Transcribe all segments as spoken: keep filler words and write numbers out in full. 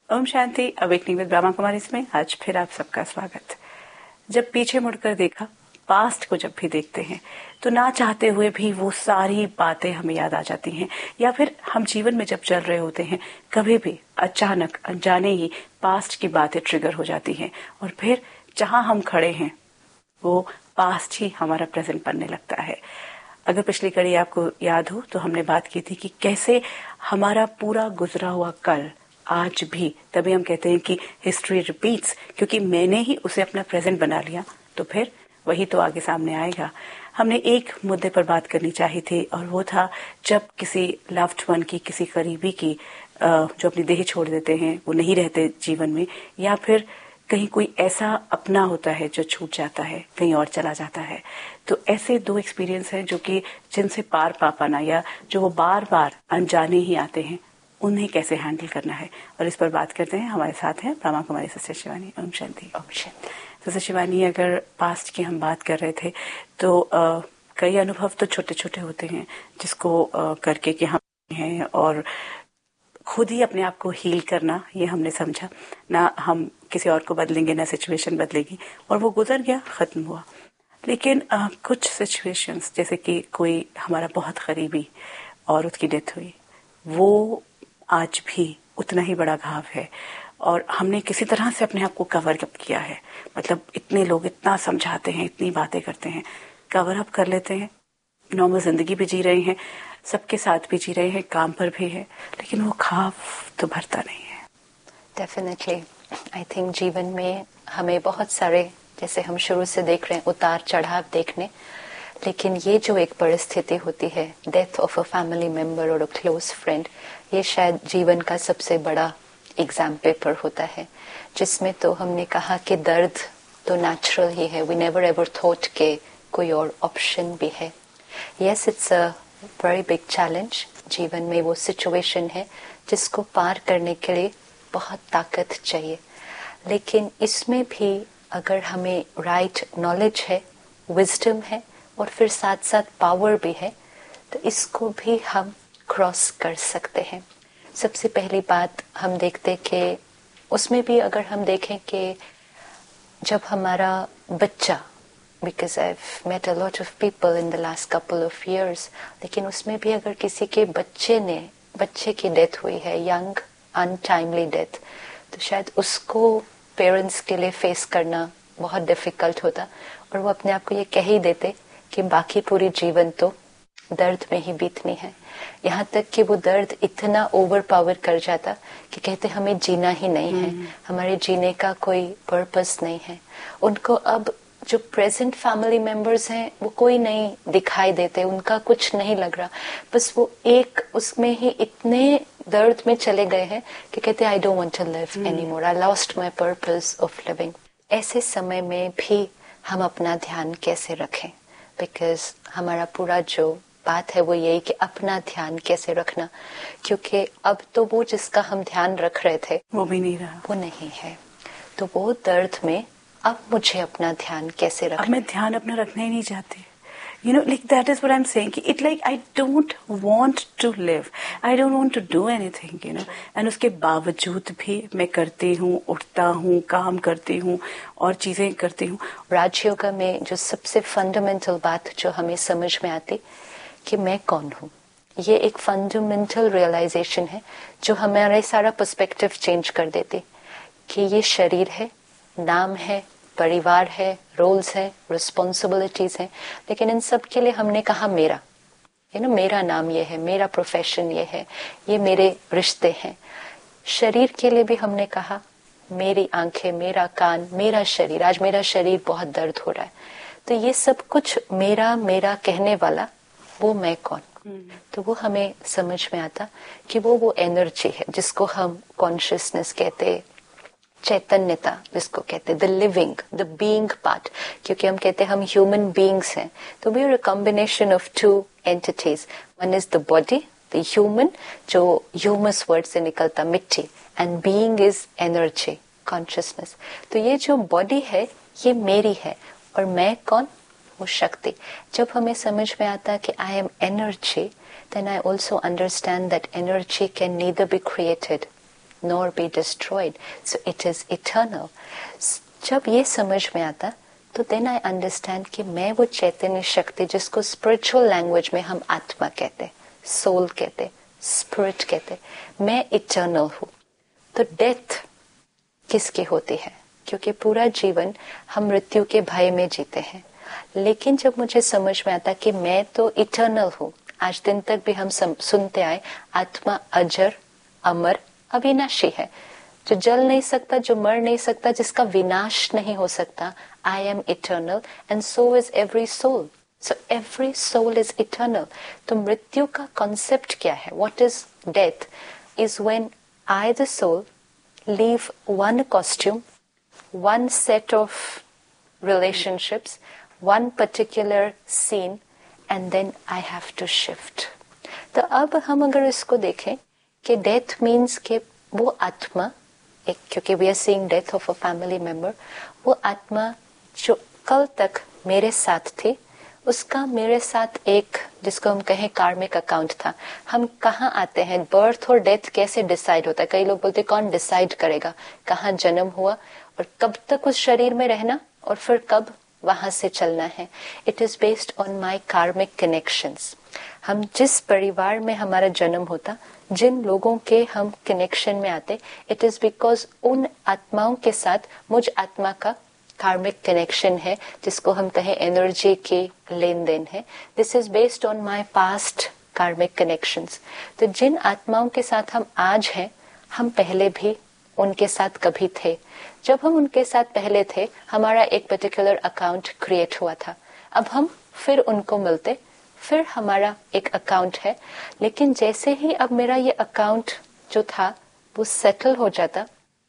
Om Shanti. Awakening with Brahma Kumari में आज फिर आप सबका स्वागत। जब पीछे मुड़कर देखा, पास्ट को जब भी देखते हैं तो ना चाहते हुए भी वो सारी बातें हमें याद आ जाती हैं, या फिर हम जीवन में जब चल रहे होते हैं कभी भी अचानक अनजाने ही पास्ट की बातें ट्रिगर हो जाती हैं और फिर जहां हम खड़े हैं वो पास्ट ही हमारा प्रेजेंट बनने लगता है। अगर पिछली कड़ी आपको याद हो तो हमने बात की थी कि कैसे हमारा पूरा गुजरा हुआ कल आज भी, तभी हम कहते हैं कि हिस्ट्री रिपीट्स, क्योंकि मैंने ही उसे अपना प्रेजेंट बना लिया तो फिर वही तो आगे सामने आएगा। हमने एक मुद्दे पर बात करनी चाहिए थी और वो था जब किसी लव्ड वन की, किसी करीबी की जो अपनी देह छोड़ देते हैं, वो नहीं रहते जीवन में, या फिर कहीं कोई ऐसा अपना होता है जो छूट जाता है, कहीं और चला जाता है। तो ऐसे दो एक्सपीरियंस हैं जो कि जिनसे पार पा पाना या जो वो बार बार अनजाने ही आते हैं, उन्हें कैसे हैंडल करना है, और इस पर बात करते हैं। हमारे साथ हैं ब्रह्मा कुमारी सिस्टर शिवानी। ओम शांति। ओम शांति। सिस्टर शिवानी, अगर पास्ट की हम बात कर रहे थे तो आ, कई अनुभव तो छोटे छोटे होते हैं जिसको आ, करके कि हम हैं और खुद ही अपने आप को हील करना, ये हमने समझा ना, हम किसी और को बदलेंगे ना सिचुएशन बदलेगी, और वो गुजर गया, खत्म हुआ। लेकिन आ, कुछ सिचुएशंस, जैसे कि कोई हमारा बहुत करीबी और उसकी डेथ हुई, वो आज भी उतना ही बड़ा घाव है और हमने किसी तरह से अपने आप को कवर अप किया है। मतलब इतने लोग इतना समझाते हैं, इतनी बातें करते हैं, कवर अप कर लेते हैं, नॉर्मल जिंदगी भी जी रहे हैं, सबके साथ भी जी रहे हैं, काम पर भी है, लेकिन वो घाव तो भरता नहीं है। डेफिनेटली आई थिंक जीवन में हमें बहुत सारे, जैसे हम शुरू से देख रहे हैं, उतार चढ़ाव देखने, लेकिन ये जो एक परिस्थिति होती है, death of a family member और अ क्लोज फ्रेंड, ये शायद जीवन का सबसे बड़ा एग्जाम पेपर होता है, जिसमें तो हमने कहा कि दर्द तो नेचुरल ही है। वी नेवर एवर थॉट के कोई और ऑप्शन भी है। Yes, it's a very big challenge. जीवन में वो सिचुएशन है जिसको पार करने के लिए बहुत ताकत चाहिए, लेकिन इसमें भी अगर हमें राइट नॉलेज है, विजडम है और फिर साथ साथ पावर भी है, तो इसको भी हम क्रॉस कर सकते हैं। सबसे पहली बात हम देखते कि उसमें भी अगर हम देखें कि जब हमारा बच्चा, because I have met a lot of people in the last couple of years, लेकिन उसमें भी अगर किसी के बच्चे ने बच्चे की डेथ हुई है, यंग अनटाइमली डेथ, तो शायद उसको पेरेंट्स के लिए फेस करना बहुत डिफिकल्ट होता, और वो अपने आप को ये कह ही देते कि बाकी पूरी जीवन तो दर्द में ही बीतनी है। यहाँ तक कि वो दर्द इतना ओवर पावर कर जाता कि कहते हमें जीना ही नहीं है, हमारे जीने का कोई पर्पस नहीं है। उनको अब जो प्रेजेंट फैमिली मेंबर्स हैं वो कोई नहीं दिखाई देते, उनका कुछ नहीं लग रहा, बस वो एक उसमें ही इतने दर्द में चले गए हैं कि कहते I don't want to live anymore, I lost my purpose of living. ऐसे समय में भी हम अपना ध्यान कैसे रखें, बिकॉज हमारा पूरा जो बात है वो यही कि अपना ध्यान कैसे रखना, क्योंकि अब तो वो जिसका हम ध्यान रख रहे थे वो भी नहीं रहा, वो नहीं है। तो वो दर्द में अब मुझे अपना ध्यान कैसे रखना, अब मैं ध्यान अपना रखना ही नहीं चाहती। You know, like that is what I'm saying. It like I don't want to live. I don't want to do anything, you know. And उसके बावजूद भी मैं करती हूँ, उठता हूँ, काम करती हूँ और चीजें करती हूँ। राजयोगा में जो सबसे फंडामेंटल बात जो हमें समझ में आती कि मैं कौन हूँ, ये एक फंडामेंटल रियलाइजेशन है जो हमारा सारा पर्सपेक्टिव चेंज कर देती कि ये शरीर है, नाम है, परिवार है, रोल्स है, रिस्पॉन्सिबिलिटीज हैं, लेकिन इन सब के लिए हमने कहा मेरा, यू नो, मेरा नाम ये है, मेरा प्रोफेशन ये है, ये मेरे रिश्ते हैं। शरीर के लिए भी हमने कहा मेरी आंखें, मेरा कान, मेरा शरीर। आज मेरा शरीर बहुत दर्द हो रहा है, तो ये सब कुछ मेरा मेरा कहने वाला वो मैं कौन। तो वो हमें समझ में आता कि वो वो एनर्जी है जिसको हम कॉन्शियसनेस कहते, चैतन्यता जिसको कहते, the living, the being part, क्योंकि हम कहते हैं हम ह्यूमन बीइंग्स हैं, तो we are a combination of two entities. One is the body, the human, जो ह्यूमस वर्ड से निकलता मिट्टी, and being is energy, consciousness. तो ये जो बॉडी है ये मेरी है, और मैं कौन, वो शक्ति। जब हमें समझ में आता कि I am energy, then I also understand that energy can neither be created nor be destroyed. So it is eternal. जब ये समझ में आता तो then I understand कि मैं वो चैतन्य शक्ति जिसको spiritual language में हम आत्मा कहते, soul कहते, spirit कहते, मैं eternal हूँ. तो death किसकी होती है? क्योंकि पूरा जीवन हम मृत्यु के भय में जीते हैं. लेकिन जब मुझे समझ में आता कि मैं तो इटर्नल हूँ, आज दिन तक भी हम सुनते आए आत्मा अजर, अमर, अविनाशी है, जो जल नहीं सकता, जो मर नहीं सकता, जिसका विनाश नहीं हो सकता. I am eternal and so is every soul. So every soul is eternal. तो मृत्यु का कॉन्सेप्ट क्या है? What is death? Is when I the soul leave one costume, one set of relationships, one particular scene, and then I have to shift. तो अब हम अगर इसको देखें कि death means कि वो आत्मा एक, क्योंकि we are seeing death of a family member, वो आत्मा जो कल तक मेरे साथ थी, उसका मेरे साथ एक जिसको हम कहें कार्मिक अकाउंट था. हम कहाँ आते हैं? बर्थ और डेथ कैसे डिसाइड होता है? कई लोग बोलते कौन डिसाइड करेगा कहाँ जन्म हुआ और कब तक उस शरीर में रहना और फिर कब वहां से चलना है. It is based on my कार्मिक कनेक्शंस. हम जिस परिवार में हमारा जन्म होता, जिन लोगों के हम कनेक्शन में आते, इट इज बिकॉज उन आत्माओं के साथ मुझ आत्मा का कार्मिक कनेक्शन है, जिसको हम कहें एनर्जी के लेन देन है. This is based on my past कार्मिक कनेक्शंस. तो जिन आत्माओं के साथ हम आज हैं, हम पहले भी उनके साथ कभी थे. जब हम उनके साथ पहले थे, हमारा एक पर्टिकुलर अकाउंट क्रिएट हुआ था. अब हम फिर उनको मिलते, फिर हमारा एक अकाउंट है. लेकिन जैसे ही अब मेरा ये अकाउंट जो था वो सेटल हो जाता,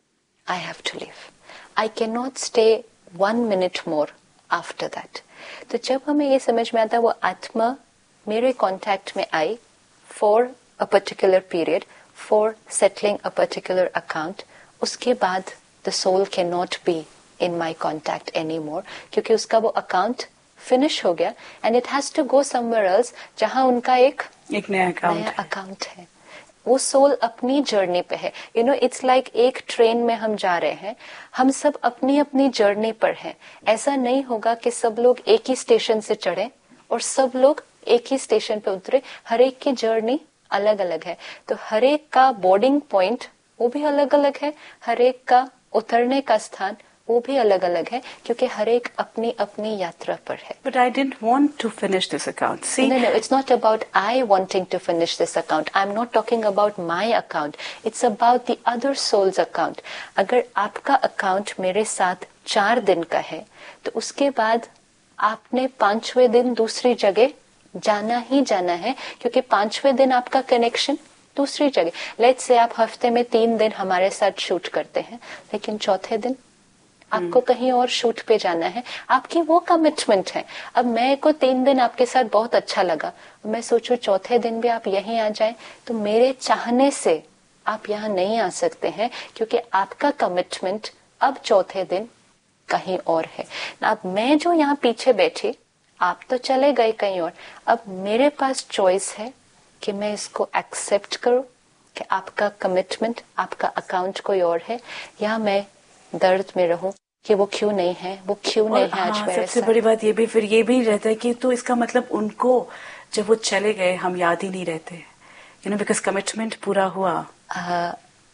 I have to leave. I can not stay one minute more after that. तो जब हमें ये समझ में आता वो आत्मा मेरे कॉन्टैक्ट में I for a particular period, for settling a particular account, उसके बाद the soul cannot be in my contact anymore, क्योंकि उसका वो अकाउंट फिनिश हो गया and it has to go somewhere else, जहां उनका एक एक नया अकाउंट नया अकाउंट है. वो सोल अपनी जर्नी पे है. यू नो इट्स लाइक एक ट्रेन में हम जा रहे हैं, हम सब अपनी अपनी जर्नी पर हैं. ऐसा नहीं होगा कि सब लोग एक ही स्टेशन से चढ़े और सब लोग एक ही स्टेशन पे उतरे. हर एक की जर्नी अलग अलग है. तो हर एक का बोर्डिंग पॉइंट वो भी अलग अलग है, हर एक का उतरने का स्थान वो भी अलग अलग है, क्योंकि हर एक अपनी अपनी यात्रा पर है. But I didn't want to finish this account. See, no, no, it's not about I wanting to finish this account. I'm not talking about my account. It's about the other soul's account. अगर आपका account मेरे साथ चार दिन का है, तो उसके बाद आपने पांचवें दिन दूसरी जगह जाना ही जाना है, क्योंकि पांचवें दिन आपका कनेक्शन दूसरी जगह. लेट्स से आप हफ्ते में तीन दिन हमारे साथ शूट करते हैं, लेकिन चौथे दिन आपको कहीं और शूट पे जाना है. आपकी वो कमिटमेंट है. अब मैं को तीन दिन आपके साथ बहुत अच्छा लगा, मैं सोचूं चौथे दिन भी आप यहीं आ जाएं, तो मेरे चाहने से आप यहाँ नहीं आ सकते हैं, क्योंकि आपका कमिटमेंट अब चौथे दिन कहीं और है. अब मैं जो यहाँ पीछे बैठी, आप तो चले गए कहीं और. अब मेरे पास चॉइस है कि मैं इसको एक्सेप्ट करूं कि आपका कमिटमेंट, आपका अकाउंट कोई और है, या मैं दर्द में रहूं कि वो क्यों नहीं है, वो क्यों नहीं है आज मेरे साथ. सबसे बड़ी बात ये भी फिर ये भी रहता है कि तो इसका मतलब उनको जब वो चले गए हम याद ही नहीं रहते, यू नो, बिकॉज कमिटमेंट पूरा हुआ. आ,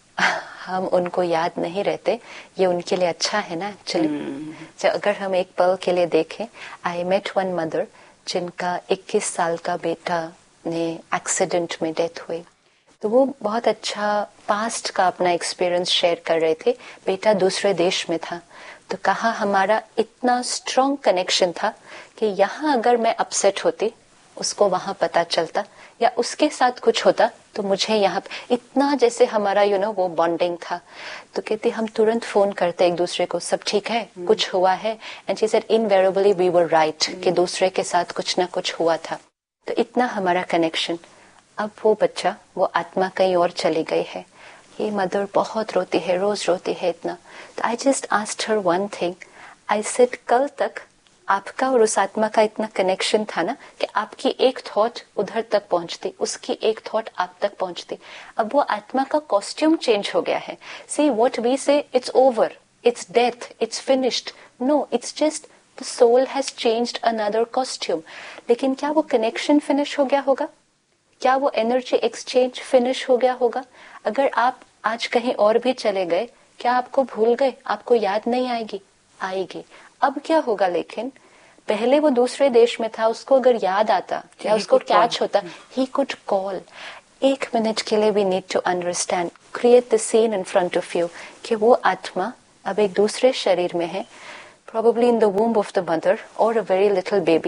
हम उनको याद नहीं रहते, ये उनके लिए अच्छा है ना एक्चुअली. hmm. अगर हम एक पल के लिए देखें, आई मेट वन मदर जिनका इक्कीस साल का बेटा ने एक्सीडेंट में डेथ हुई. तो वो बहुत अच्छा पास्ट का अपना एक्सपीरियंस शेयर कर रहे थे. बेटा दूसरे देश में था, तो कहा हमारा इतना स्ट्रॉन्ग कनेक्शन था कि यहाँ अगर मैं अपसेट होती, उसको वहां पता चलता, या उसके साथ कुछ होता तो मुझे यहाँ इतना जैसे हमारा यू नो वो बॉन्डिंग था. तो कहती हम तुरंत फोन करते एक दूसरे को, सब ठीक है, hmm. कुछ हुआ है. And she said invariably we were right कि दूसरे के साथ कुछ ना कुछ हुआ था. तो इतना हमारा कनेक्शन. अब वो बच्चा, वो आत्मा कहीं और चली गई है. ये मदर बहुत रोती है, रोज रोती है इतना. तो I just asked her one thing. I said कल तक आपका और उस आत्मा का इतना कनेक्शन था ना कि आपकी एक थॉट उधर तक पहुंचती, उसकी एक थॉट आप तक पहुंचती। अब वो आत्मा का कॉस्ट्यूम चेंज हो गया है। सी व्हाट वी से, it's over, it's death, it's finished. No, it's just the soul has changed another costume. लेकिन क्या वो कनेक्शन फिनिश हो गया होगा? क्या वो एनर्जी एक्सचेंज फिनिश हो गया होगा? अगर आप आज कहीं और भी चले गए, क्या आपको भूल गए? आपको याद नहीं आएगी? आएगी। अब क्या होगा? लेकिन पहले वो दूसरे देश में था, उसको अगर याद आता या उसको कैच होता, ही कुड कॉल। एक मिनट के लिए we need to understand, create the seen in front of you कि वो आत्मा अब एक दूसरे शरीर में है, probably in the womb of the mother or a very little baby,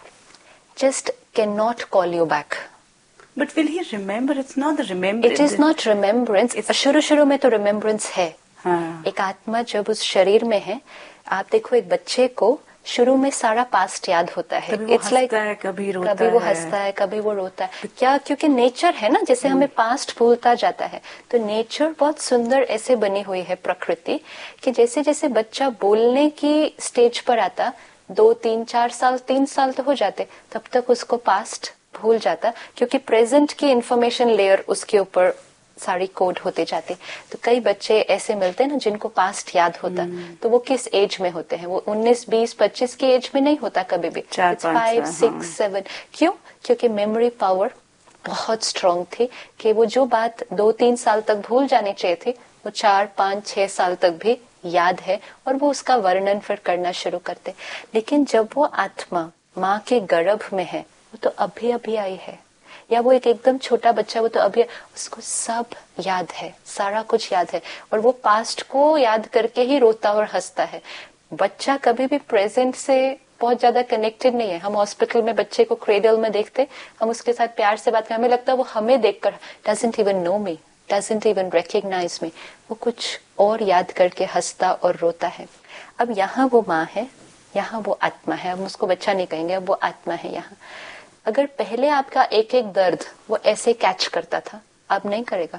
just cannot call you back. But will he remember? It's not the remembrance. It is not remembrance. शुरू शुरू में तो remembrance है। हाँ. एक आत्मा जब उस शरीर में है, आप देखो एक बच्चे को शुरू में सारा पास्ट याद होता है। इट्स लाइक like, कभी रोता कभी वो हंसता है, कभी वो रोता है। क्या? क्योंकि नेचर है ना, जैसे हमें पास्ट भूलता जाता है, तो नेचर बहुत सुंदर ऐसे बनी हुई है प्रकृति कि जैसे जैसे बच्चा बोलने की स्टेज पर आता, दो तीन चार साल तीन साल तो हो जाते, तब तक उसको पास्ट भूल जाता, क्योंकि प्रेजेंट की इंफॉर्मेशन लेयर उसके ऊपर सारी कोड होते जाते। तो कई बच्चे ऐसे मिलते हैं ना जिनको पास्ट याद होता, तो वो किस एज में होते हैं? वो उन्नीस बीस पच्चीस की एज में नहीं होता कभी भी, फाइव सिक्स सेवन। क्यों? क्योंकि मेमोरी पावर बहुत स्ट्रांग थी कि वो जो बात दो तीन साल तक भूल जानी चाहिए थी, वो चार पांच छह साल तक भी याद है, और वो उसका वर्णन फिर करना शुरू करते। लेकिन जब वो आत्मा माँ के गर्भ में है, वो तो अभी अभी आई है, या वो एक एकदम छोटा बच्चा, वो तो अभी, उसको सब याद है, सारा कुछ याद है, और वो पास्ट को याद करके ही रोता और हंसता है। बच्चा कभी भी प्रेजेंट से बहुत ज्यादा कनेक्टेड नहीं है। हम हॉस्पिटल में बच्चे को क्रेडल में देखते, हम उसके साथ प्यार से बात करते, हमें लगता है वो हमें देखकर doesn't even know me, doesn't even recognise मी, वो कुछ और याद करके हंसता और रोता है। अब यहाँ वो माँ है, यहाँ वो आत्मा है। हम उसको बच्चा नहीं कहेंगे, अब वो आत्मा है यहाँ। अगर पहले आपका एक एक दर्द वो ऐसे कैच करता था, अब नहीं करेगा।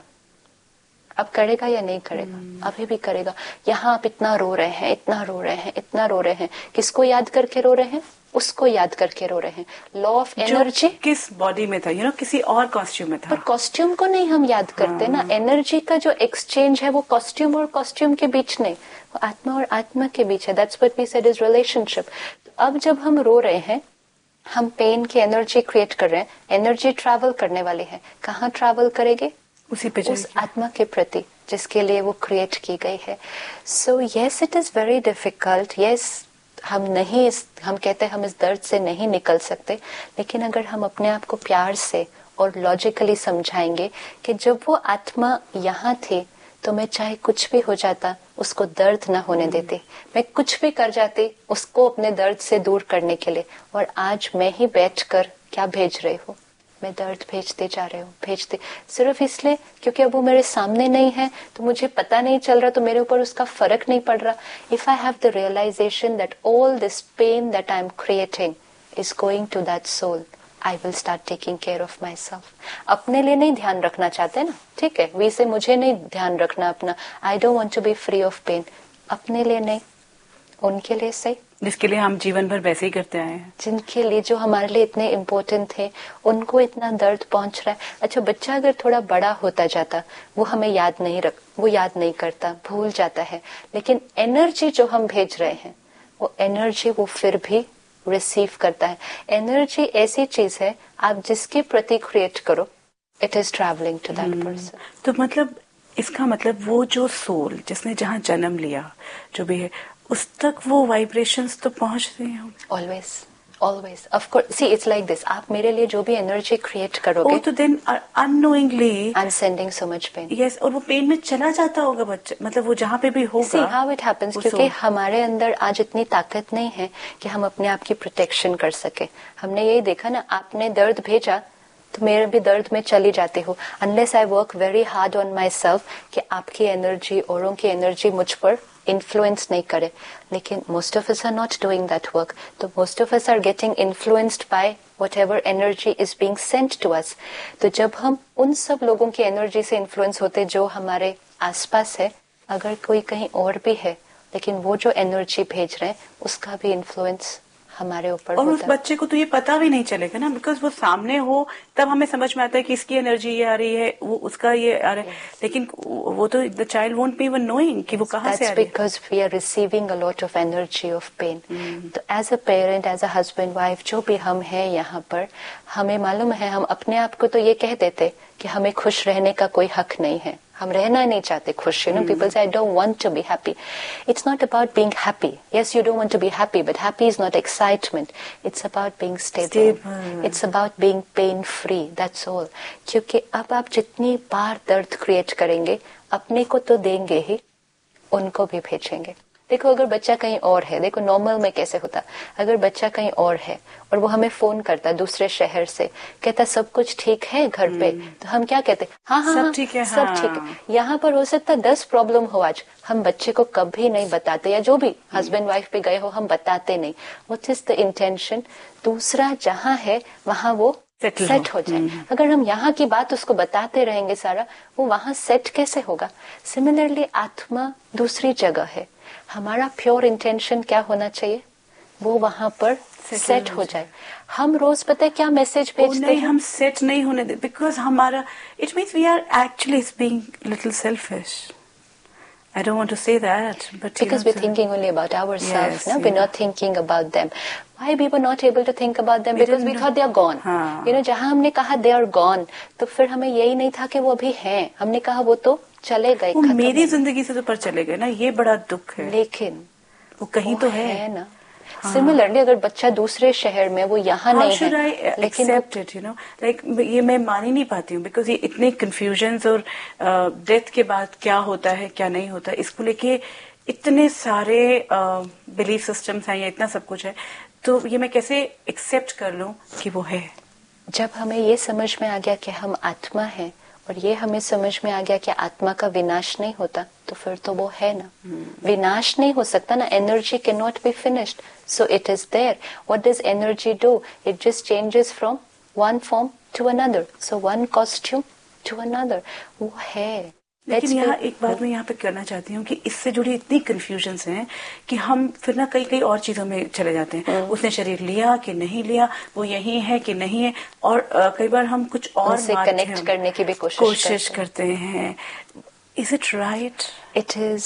अब करेगा या नहीं करेगा? hmm. अभी भी करेगा। यहाँ आप इतना रो रहे हैं, इतना रो रहे हैं, इतना रो रहे हैं, किसको याद करके रो रहे हैं? उसको याद करके रो रहे हैं। लॉ ऑफ एनर्जी किस बॉडी में था, यू नो, किसी और कॉस्ट्यूम में था, पर कॉस्ट्यूम को नहीं हम याद करते hmm. ना। एनर्जी का जो एक्सचेंज है वो कॉस्ट्यूम और कॉस्ट्यूम के बीच नहीं, वो आत्मा और आत्मा के बीच है। That's what we said is relationship. अब जब हम रो रहे हैं, हम पेन की एनर्जी क्रिएट कर रहे हैं, एनर्जी ट्रैवल करने वाली है। कहाँ ट्रैवल करेगी? उसी पे, उस आत्मा के प्रति जिसके लिए वो क्रिएट की गई है। So yes, it is very difficult. Yes, हम नहीं इस, हम कहते हैं हम इस दर्द से नहीं निकल सकते, लेकिन अगर हम अपने आप को प्यार से और लॉजिकली समझाएंगे कि जब वो आत्मा यहाँ थी तो मैं चाहे कुछ भी हो जाता, उसको दर्द ना होने देती, मैं कुछ भी कर जाती उसको अपने दर्द से दूर करने के लिए। और आज मैं ही बैठकर क्या भेज रही हूँ? मैं दर्द भेजते जा रही हूँ, भेजते, सिर्फ इसलिए क्योंकि अब वो मेरे सामने नहीं है, तो मुझे पता नहीं चल रहा, तो मेरे ऊपर उसका फर्क नहीं पड़ रहा। If I have the realisation that all this pen that I am creating is going to that soul, I will start taking care of myself. अपने लिए नहीं ध्यान रखना चाहते ना, ठीक है, वैसे मुझे नहीं ध्यान रखना अपना, I don't want to be free of pain. अपने लिए नहीं, उनके लिए सही, जिसके लिए हम जीवन भर वैसे ही करते आए हैं, जिनके लिए, जो हमारे लिए इतने इम्पोर्टेंट थे, उनको इतना दर्द पहुंच रहा है। अच्छा, बच्चा अगर थोड़ा बड़ा होता जाता, वो हमें याद नहीं रख, वो याद नहीं करता, भूल जाता है, लेकिन एनर्जी जो हम भेज रहे हैं, वो एनर्जी वो फिर भी रिसीव करता है। एनर्जी ऐसी चीज है, आप जिसके प्रति क्रिएट करो, it is travelling to that person. तो मतलब इसका मतलब वो जो सोल जिसने जहाँ जन्म लिया, जो भी है, उस तक वो वाइब्रेशंस तो पहुंच रही हैं always, always. Of course, see it's like this, आप मेरे लिए जो भी एनर्जी क्रिएट करोगे, तो then unknowingly I am sending so much pain. Yes, और वो पेन में चला जाता होगा बच्चा, मतलब वो जहाँ पे भी होगा। सी हाउ इट हैपेंस, क्योंकि हमारे अंदर आज इतनी ताकत नहीं है कि हम अपने आप की प्रोटेक्शन कर सके। हमने यही देखा ना, आपने दर्द भेजा तो मेरे भी दर्द में चली जाती हूँ, unless I work very hard on my self कि आपकी एनर्जी, औरों की एनर्जी मुझ पर इन्फ्लुएंस नहीं करे। लेकिन most of us are not doing that work, तो most of us are getting influenced by whatever energy is being sent to us. तो जब हम उन सब लोगों की एनर्जी से इन्फ्लुएंस होते जो हमारे आसपास है, अगर कोई कहीं और भी है, लेकिन वो जो एनर्जी भेज रहे हैं उसका भी इन्फ्लुएंस हमारे ऊपर और होता उस बच्चे को तो ये पता भी नहीं चलेगा ना, बिकॉज वो सामने हो तब हमें समझ में आता है कि इसकी एनर्जी ये आ रही है, वो उसका ये आ रहा है, yes. लेकिन वो तो the child won't be even knowing कि yes, वो कहाँ से आ रही है. Because we are receiving a lot of energy of pen. तो as a parent, as a husband wife, जो भी हम हैं यहाँ पर, हमें मालूम है हम अपने आप को तो ये कह देते कि हमें खुश रहने का कोई हक नहीं है, हम रहना नहीं चाहते खुश. यू नो पीपल से I don't want to be happy. It's not about being happy. Yes, you don't want to be happy, but happy is not excitement. It's about being stable. It's about being pain free. That's all. क्योंकि अब आप जितनी बार दर्द create करेंगे, अपने को तो देंगे ही, उनको भी भेजेंगे. देखो अगर बच्चा कहीं और है, देखो नॉर्मल में कैसे होता, अगर बच्चा कहीं और है और वो हमें फोन करता दूसरे शहर से, कहता सब कुछ ठीक है घर पे, तो हम क्या कहते, हाँ हाँ सब ठीक है, सब हाँ. ठीक है. यहाँ पर हो सकता है दस प्रॉब्लम हो आज, हम बच्चे को कभी नहीं बताते, या जो भी हस्बैंड वाइफ पे गए हो हम बताते नहीं. What is the intention? दूसरा जहाँ है वहाँ वो सेट हो, हो जाए. अगर हम यहाँ की बात उसको बताते रहेंगे सारा, वो वहाँ सेट कैसे होगा? सिमिलरली आत्मा दूसरी जगह है, हमारा प्योर इंटेंशन क्या होना चाहिए? वो वहाँ पर सेट हो जाए. हम रोज पता है क्या मैसेज भेजते नहीं, हैं? हम सेट नहीं होने दे, बिकॉज हमारा it means we are actually being little selfish. I don't want to say that, but because you know, we're thinking only about ourselves. yes, No, yeah. we're not thinking about them. Why we were not able to think about them? We because we thought they are gone. हाँ. You know, जहाँ हमने कहा they are gone, तो फिर हमें यही नहीं था कि वो अभी हैं. हमने कहा वो तो चले गए. वो मेरी जिंदगी से तो पर चले गए ना, ये बड़ा दुख है. लेकिन वो कहीं वो तो है, है ना. सिमिलरली अगर बच्चा दूसरे शहर में, वो यहाँ नहीं है, I लेकिन accept it, you know, like ये मैं मान ही नहीं पाती हूँ, बिकॉज ये इतने कंफ्यूजन्स और डेथ uh, के बाद क्या होता है क्या नहीं होता, इसको लेके इतने सारे बिलीफ uh, सिस्टम्स हैं या इतना सब कुछ है, तो ये मैं कैसे एक्सेप्ट कर लूं कि वो है. जब हमें ये समझ में आ गया कि हम आत्मा हैं, और ये हमें समझ में आ गया कि आत्मा का विनाश नहीं होता, तो फिर तो वो है ना. hmm. विनाश नहीं हो सकता ना. Energy can not be finished, so it is there. What does energy do? It just changes from one form to another, so one costume to another. वो है. लेकिन यहाँ एक बात मैं यहाँ पे करना चाहती हूँ कि इससे जुड़ी इतनी कंफ्यूजन्स हैं कि हम फिर ना कई कई और चीजों में चले जाते हैं. hmm. उसने शरीर लिया कि नहीं लिया, वो यही है कि नहीं है, और आ, कई बार हम कुछ और से कनेक्ट करने की भी कोशिश कोशिश करते हैं. Is it right? It is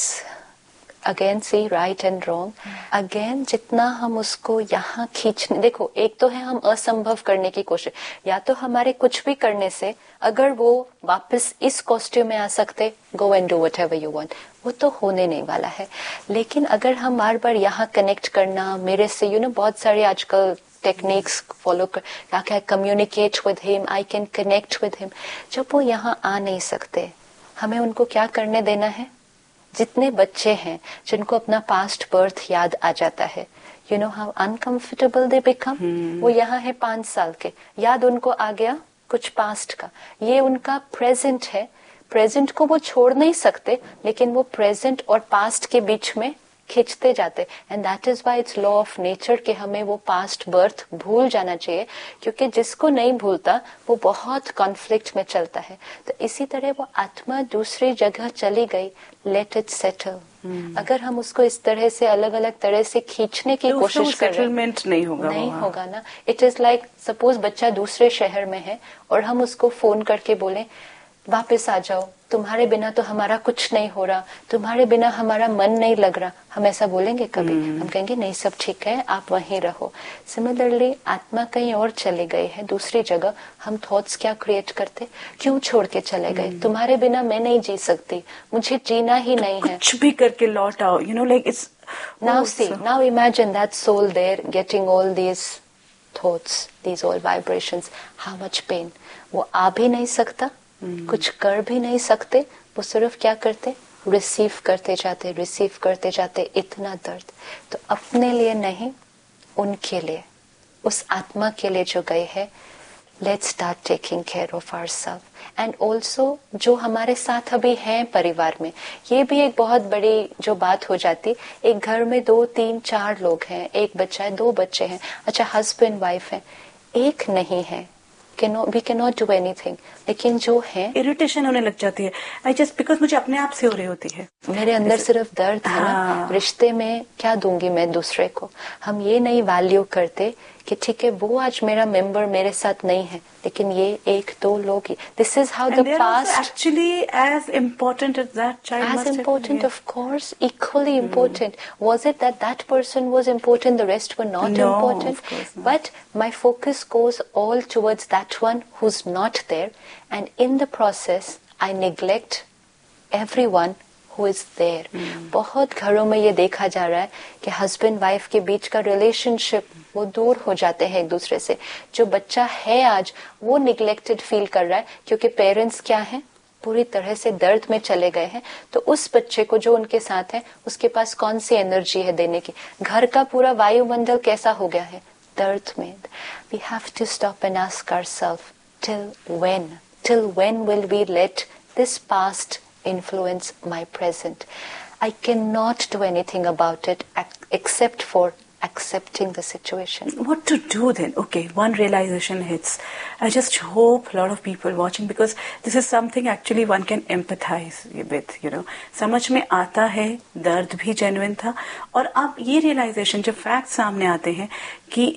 again C right and wrong. Again जितना हम उसको यहाँ खींचने, देखो एक तो है हम असंभव करने की कोशिश, या तो हमारे कुछ भी करने से अगर वो वापस इस कॉस्ट्यूम में आ सकते, go and do whatever you want, वो तो होने नहीं वाला है. लेकिन अगर हम बार बार यहाँ कनेक्ट करना, मेरे से यू नो बहुत सारे आजकल टेक्निक्स फॉलो कर, क्या क्या communicate with him, I can connect with him. जब वो यहाँ आ नहीं सकते, हमें उनको क्या करने देना है? जितने बच्चे हैं जिनको अपना पास्ट बर्थ याद आ जाता है, you know how uncomfortable they become. वो यहाँ है पांच साल के, याद उनको आ गया कुछ पास्ट का, ये उनका प्रेजेंट है. प्रेजेंट को वो छोड़ नहीं सकते, लेकिन वो प्रेजेंट और पास्ट के बीच में खींचते जाते. And that is why it's law of nature कि हमें वो पास्ट बर्थ भूल जाना चाहिए, क्योंकि जिसको नहीं भूलता वो बहुत कॉन्फ्लिक्ट में चलता है. तो इसी तरह वो आत्मा दूसरी जगह चली गई, लेट इट सेटल. अगर हम उसको इस तरह से अलग अलग तरह से खींचने की तो कोशिश कर रहे हैं, नहीं होगा नहीं होगा ना. इट इज लाइक सपोज बच्चा दूसरे शहर में है और हम उसको फोन करके बोले वापस आ जाओ, तुम्हारे बिना तो हमारा कुछ नहीं हो रहा, तुम्हारे बिना हमारा मन नहीं लग रहा. हम ऐसा बोलेंगे कभी? hmm. हम कहेंगे नहीं सब ठीक है, आप वहीं रहो. सिमिलरली आत्मा कहीं और चले गए हैं दूसरी जगह, हम थॉट्स क्या क्रिएट करते, क्यों छोड़ के चले गए? hmm. तुम्हारे बिना मैं नहीं जी सकती, मुझे जीना ही नहीं है. कुछ भी करके लौट आओ, you know like it's now see now imagine that soul there getting all these thoughts, these all vibrations, how much pain. वो आ भी नहीं सकता, Hmm. कुछ कर भी नहीं सकते, वो सिर्फ क्या करते, रिसीव करते जाते रिसीव करते जाते. इतना दर्द तो अपने लिए नहीं, उनके लिए, उस आत्मा के लिए जो गए हैं. Let's start taking care of ourselves. And also जो हमारे साथ अभी हैं परिवार में, ये भी एक बहुत बड़ी जो बात हो जाती. एक घर में दो तीन चार लोग हैं, एक बच्चा है, दो बच्चे हैं, अच्छा हस्बैंड वाइफ है, एक नहीं है, cannot we cannot do anything. लेकिन जो है इरिटेशन होने लग जाती है, आई जस्ट बिकॉज मुझे अपने आप से हो रही होती है, मेरे अंदर सिर्फ दर्द है ना, रिश्ते में क्या दूंगी मैं दूसरे को. हम ये नहीं वैल्यू करते कि ठीक है वो आज मेरा मेंबर मेरे साथ नहीं है, लेकिन ये एक दो लोग ही. This is how the past actually as important as that child, as important, of course, equally important. Was it that that person was important, the rest were not No, important? of course not. But my focus goes all towards that one who's not there, and in the process I neglect everyone who is there. बहुत घरों में ये देखा जा रहा है कि husband wife के बीच का रिलेशनशिप वो दूर हो जाते हैं एक दूसरे से. जो बच्चा है आज वो निग्लेक्टेड फील कर रहा है क्योंकि पेरेंट्स क्या हैं, पूरी तरह से दर्द में चले गए हैं. तो उस बच्चे को जो उनके साथ है उसके पास कौन सी एनर्जी है देने की. घर का पूरा वायुमंडल कैसा हो गया है, दर्द में. We have to stop and ask ourselves, till when till when will we let this past influence my present? I cannot do anything about it except for accepting the situation. What to do then? Okay, one realization hits. I just hope a lot of people watching, because this is something actually one can empathize with, you know. समझ में आता है, दर्द भी genuine था, और अब ये realization जब facts सामने आते हैं कि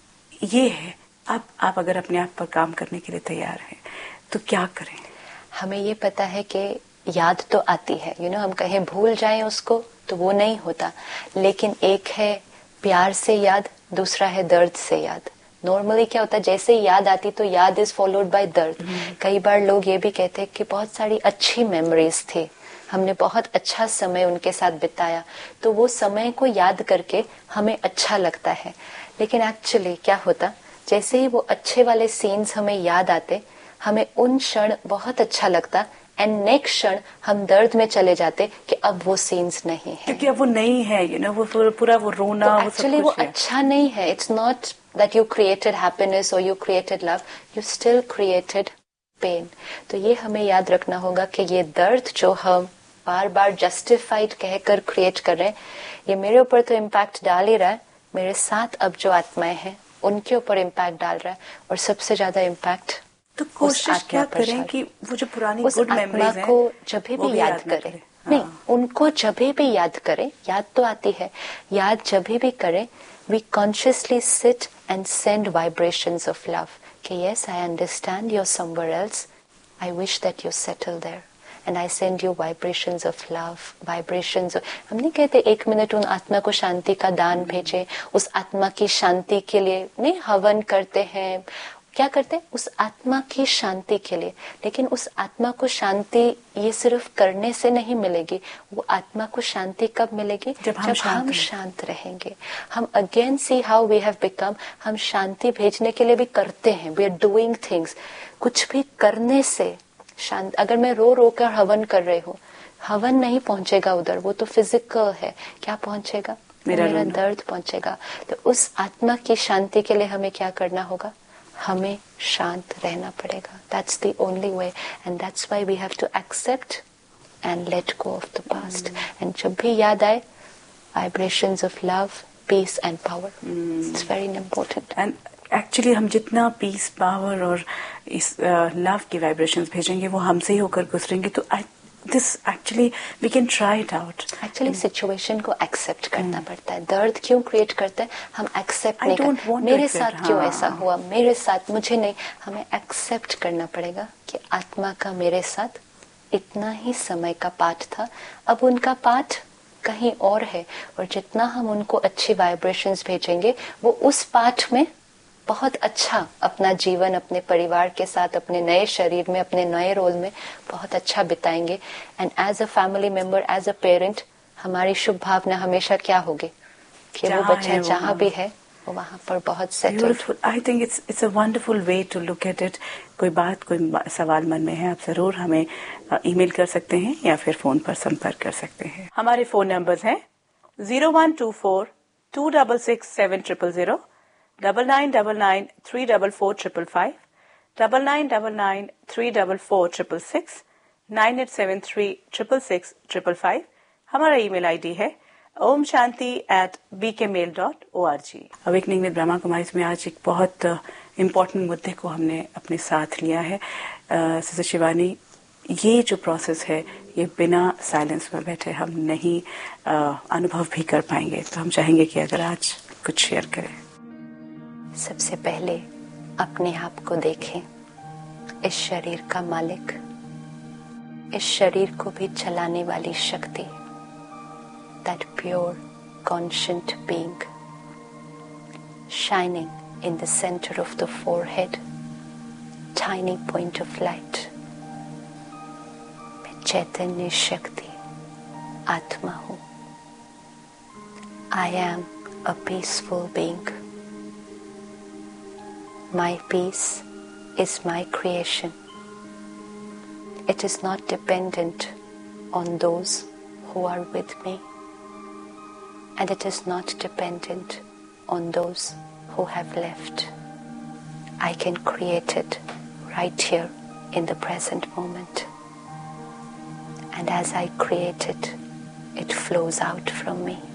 ये है, अब आप अगर अपने आप पर काम करने के लिए तैयार हैं तो क्या करें? हमें ये पता है कि याद तो आती है, यू नो, हम कहें भूल जाएं उसको तो वो नहीं होता, लेकिन एक है प्यार से याद, दूसरा है दर्द से याद. नॉर्मली क्या होता है, जैसे ही याद आती तो याद इज फॉलोड बाय दर्द. कई बार लोग ये भी कहते हैं कि बहुत सारी अच्छी मेमोरीज थी, हमने बहुत अच्छा समय उनके साथ बिताया, तो वो समय को याद करके हमें अच्छा लगता है. लेकिन एक्चुअली क्या होता, जैसे ही वो अच्छे वाले सीन्स हमें याद आते, हमें उन क्षण बहुत अच्छा लगता, एंड नेक्स्ट क्षण हम दर्द में चले जाते कि अब वो सीन्स नहीं है, क्योंकि अब वो नहीं है, यू नो, वो पूरा वो रोना, तो एक्चुअली वो, वो अच्छा नहीं है. It's not that you created happiness और you created love, you still created pen. तो ये हमें याद रखना होगा कि ये दर्द जो हम बार बार जस्टिफाइड कहकर क्रिएट कर रहे हैं, ये मेरे ऊपर तो इम्पैक्ट डाल ही रहा है, मेरे साथ अब जो आत्माएं हैं उनके ऊपर इम्पैक्ट डाल रहा है, और सबसे ज्यादा इम्पैक्ट. तो कोशिश क्या करें कि वो जो पुरानी गुड मेमोरीज हैं को जब भी याद करें. हाँ. नहीं, उनको जब भी याद करें, याद तो आती है, याद जब भी करें, we consciously sit and send vibrations of love कि yes I understand you are somewhere else, I wish that you settle there, and I send you vibrations of love, vibrations. हम नहीं कहते एक मिनट उन आत्मा को शांति का दान भेजे, उस आत्मा की शांति के लिए नहीं हवन करते हैं, क्या करते हैं उस आत्मा की शांति के लिए. लेकिन उस आत्मा को शांति ये सिर्फ करने से नहीं मिलेगी, वो आत्मा को शांति कब मिलेगी, जब हम, जब शांत, हम शांत रहेंगे. हम again see how we have become, हम शांति भेजने के लिए भी करते हैं, वी आर डूइंग थिंग्स. कुछ भी करने से शांत, अगर मैं रो रो कर हवन कर रही हूँ, हवन नहीं पहुंचेगा उधर, वो तो फिजिकल है. क्या पहुंचेगा, मेरा, मेरा दर्द पहुंचेगा. तो उस आत्मा की शांति के लिए हमें क्या करना होगा, हमें शांत रहना पड़ेगा. That's the only way, and that's why we have to accept and let go of the past. And जब भी याद आए, vibrations of love, piece and power, it's very important. And actually हम जितना पीस, पावर और इस love uh, की vibrations भेजेंगे वो हमसे ही होकर गुजरेंगे. तो this actually we can try it out. Actually situation को एक्सेप्ट करना hmm. पड़ता है. दर्द क्यों क्रिएट करते हैं, हम एक्सेप्ट नहीं करते, मेरे साथ accept, क्यों हाँ. ऐसा हुआ, मेरे साथ, मुझे नहीं. हमें एक्सेप्ट करना पड़ेगा कि आत्मा का मेरे साथ इतना ही समय का पाठ था, अब उनका पाठ कहीं और है, और जितना हम उनको अच्छी वाइब्रेशंस भेजेंगे वो उस पाठ में बहुत अच्छा अपना जीवन अपने परिवार के साथ, अपने नए शरीर में, अपने नए रोल में बहुत अच्छा बिताएंगे. And as a family member, as a parent, हमारी शुभ भावना हमेशा क्या होगी कि वो बच्चा जहाँ भी है वो वहाँ पर बहुत settled. I think it's it's a wonderful way to look at it. कोई बात, कोई सवाल मन में है, आप जरूर हमें ईमेल कर सकते हैं या फिर फोन पर संपर्क कर सकते हैं. हमारे फोन नंबर्स हैं zero one two four to double six seven triple zero, double nine double nine three double four triple five, double nine double nine three double four triple six, nine eight seven three triple six triple five. हमारा email ID है Om Shanti eight B के mail dot O R G. Awakening with Brahma Kumari में आज एक बहुत important मुद्दे को हमने अपने साथ लिया है। सिस्टर शिवानी, ये जो प्रोसेस है ये बिना साइलेंस में बैठे हम नहीं आ, अनुभव भी कर पाएंगे, तो हम चाहेंगे कि अगर आज कुछ शेयर करें। सबसे पहले अपने आप को देखें, इस शरीर का मालिक, इस शरीर को भी चलाने वाली शक्ति, that pure conscient being shining in the centre of the forehead, tiny point of light. मैं चैतन्य शक्ति आत्मा हूं। I am a peaceful being. My peace is my creation. It is not dependent on those who are with me, and it is not dependent on those who have left. I can create it right here in the present moment. And as I create it, it flows out from me.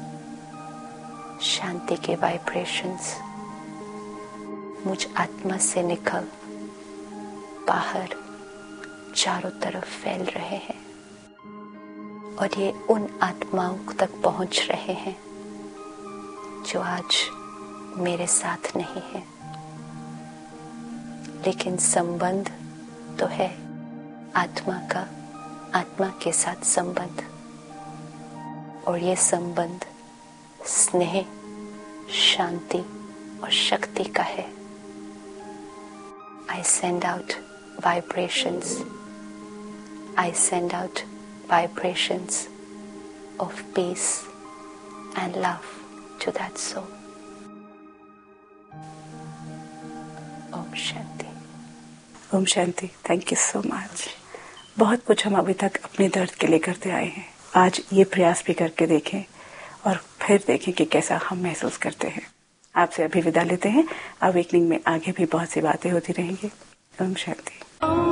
Shanti के vibrations मुझ आत्मा से निकल बाहर चारों तरफ फैल रहे हैं, और ये उन आत्माओं तक पहुंच रहे हैं जो आज मेरे साथ नहीं है, लेकिन संबंध तो है आत्मा का आत्मा के साथ संबंध, और ये संबंध स्नेह, शांति और शक्ति का है। I send out vibrations. I send out vibrations of peace and love to that soul. Om Shanti. Om Shanti. Thank you so much. बहुत कुछ हम अभी तक अपने दर्द के लिए करते आए हैं, आज ये प्रयास भी करके देखें और फिर देखें कि कैसा हम महसूस करते हैं। आपसे अभी विदा लेते हैं। अवेकनिंग में आगे भी बहुत सी बातें होती रहेंगी। ओम शांति।